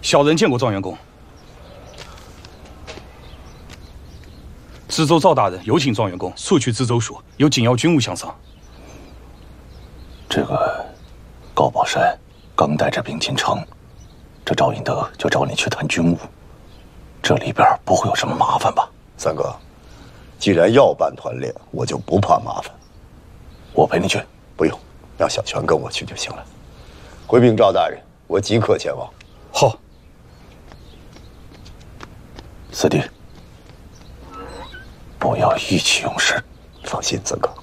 小人见过状元公。知州赵大人有请状元公速去知州署，有紧要军务相商。 这个高宝山刚带着兵进城，这赵英德就找你去谈军务，这里边不会有什么麻烦吧？ 三哥，既然要办团练，我就不怕麻烦。 我陪你去。 不用，让小泉跟我去就行了。回禀赵大人，我即刻前往。 好。 四弟，不要意气用事。 放心，三哥。